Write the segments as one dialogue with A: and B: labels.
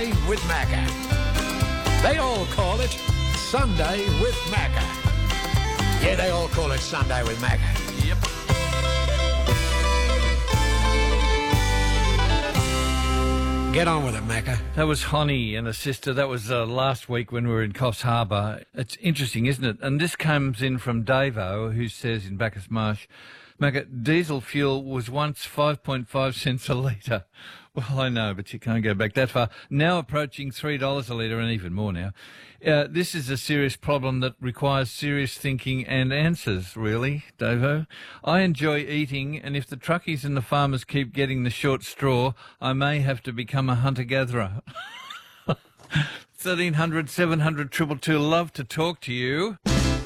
A: Sunday with Macca. They all call it Sunday with Macca. Yeah, they all call it Sunday with Macca.
B: Yep.
A: Get on with it, Macca.
B: That was Honey and her sister. That was last week when we were in Coffs Harbour. It's interesting, isn't it? And this comes in from Davo, who says in Bacchus Marsh, Macca, diesel fuel was once 5.5 cents a litre. Well, I know, but you can't go back that far. Now approaching $3 a litre and even more now. This is a serious problem that requires serious thinking and answers, really, Davo. I enjoy eating, and if the truckies and the farmers keep getting the short straw, I may have to become a hunter-gatherer. 1300 700 222, love to talk to you.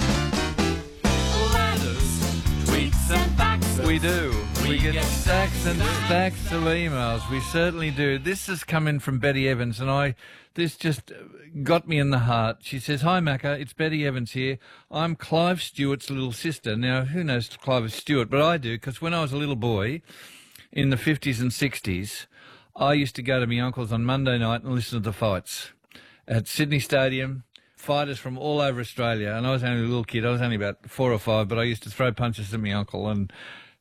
B: We do. We get stacks and stacks of emails. We certainly do. This has come in from Betty Evans, and this just got me in the heart. She says, "Hi, Macca, it's Betty Evans here. I'm Clive Stewart's little sister." Now, who knows Clive Stewart? But I do, because when I was a little boy in the 50s and 60s, I used to go to my uncle's on Monday night and listen to the fights at Sydney Stadium. Fighters from all over Australia, and I was only a little kid. I was only about 4 or 5, but I used to throw punches at my uncle, and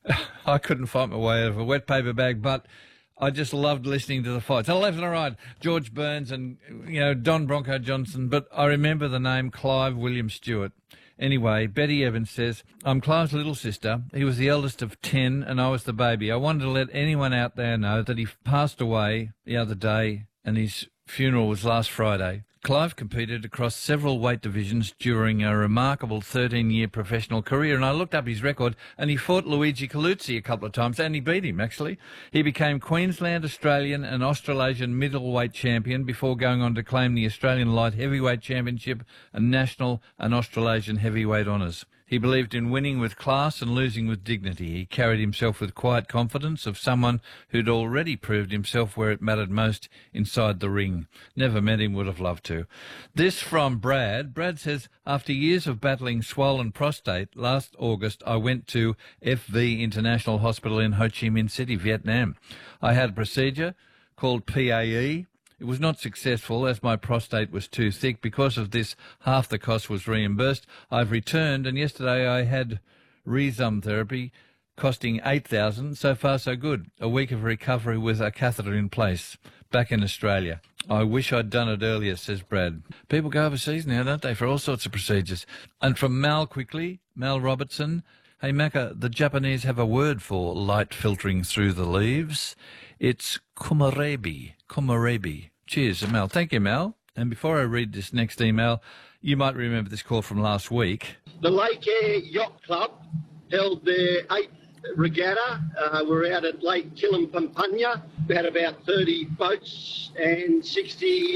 B: I couldn't fight my way out of a wet paper bag, but I just loved listening to the fights. On left and right, George Burns and, Don Bronco Johnson, but I remember the name Clive William Stewart. Anyway, Betty Evans says, I'm Clive's little sister. He was the eldest of 10 and I was the baby. I wanted to let anyone out there know that he passed away the other day and his funeral was last Friday. Clive competed across several weight divisions during a remarkable 13-year professional career, and I looked up his record, and he fought Luigi Coluzzi a couple of times, and he beat him, actually. He became Queensland, Australian and Australasian middleweight champion before going on to claim the Australian Light Heavyweight Championship and National and Australasian Heavyweight honours. He believed in winning with class and losing with dignity. He carried himself with quiet confidence of someone who'd already proved himself where it mattered most, inside the ring. Never met him, would have loved to. This from Brad. Brad says, after years of battling swollen prostate, last August I went to FV International Hospital in Ho Chi Minh City, Vietnam. I had a procedure called PAE. It was not successful as my prostate was too thick. Because of this, half the cost was reimbursed. I've returned, and yesterday I had Rezum therapy costing $8,000. So far, so good. A week of recovery with a catheter in place. Back in Australia. I wish I'd done it earlier, says Brad. People go overseas now, don't they, for all sorts of procedures. And from Mal quickly, Mal Robertson. Hey, Macca, the Japanese have a word for light filtering through the leaves. It's komorebi. Komorebi. Cheers, Mel. Thank you, Mel. And before I read this next email, you might remember this call from last week.
C: The Lake Air Yacht Club held their 8th regatta. We're out at Lake Killampampanya. We had about 30 boats and 60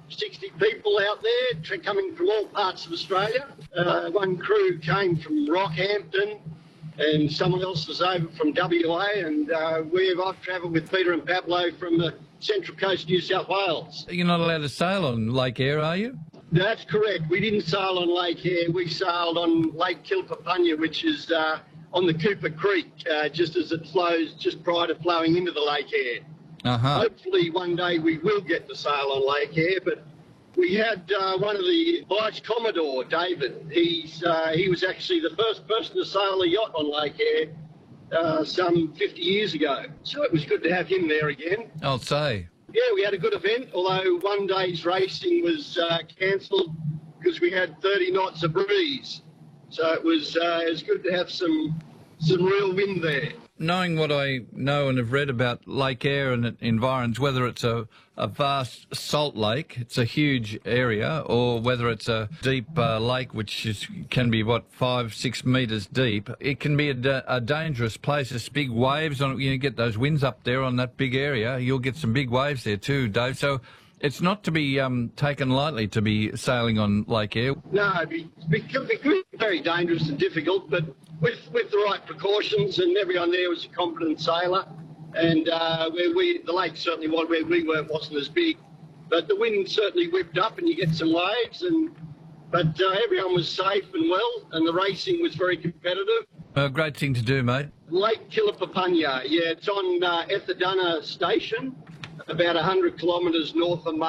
C: people out there coming from all parts of Australia. One crew came from Rockhampton and someone else was over from WA, and I've travelled with Peter and Pablo from the Central Coast, New South Wales.
B: You're not allowed to sail on Lake Air, are you?
C: That's correct. We didn't sail on Lake Air. We sailed on Lake Killampampanya, which is on the Cooper Creek, just as it flows, just prior to flowing into the Lake Air.
B: Uh-huh.
C: Hopefully one day we will get to sail on Lake Air, but we had one of the Vice Commodore, David. He was actually the first person to sail a yacht on Lake Air some 50 years ago. So it was good to have him there again.
B: I'll say.
C: Yeah, we had a good event, although one day's racing was cancelled because we had 30 knots of breeze. So it was good to have some real wind there.
B: Knowing what I know and have read about Lake Air and environs, whether it's a vast salt lake, it's a huge area, or whether it's a deep lake which can be, 5-6 metres deep, it can be a dangerous place. There's big waves on it. You get those winds up there on that big area. You'll get some big waves there too, Dave. So it's not to be taken lightly to be sailing on Lake Air.
C: No, it could be very dangerous and difficult, but with the right precautions, and everyone there was a competent sailor, and the lake certainly where we were wasn't as big, but the wind certainly whipped up and you get some waves, but everyone was safe and well, and the racing was very competitive.
B: A great thing to do, mate.
C: Lake Killampampanya, yeah, it's on Ethaduna Station, about 100 kilometres north of